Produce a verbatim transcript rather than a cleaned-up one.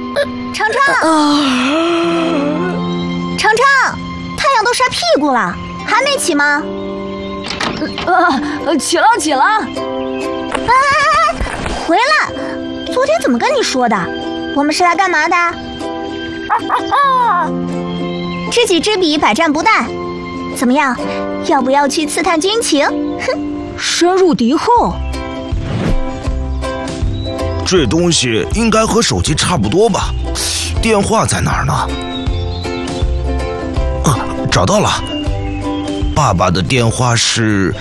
程程，程程，太阳都晒屁股了，还没起吗？ 呃，起了起了。 哎哎哎，回来！昨天怎么跟你说的？我们是来干嘛的？知己知彼，百战不殆。怎么样？要不要去刺探军情？哼， 深入敌后。 这东西应该和手机差不多吧？电话在哪儿呢？啊，找到了。爸爸的电话是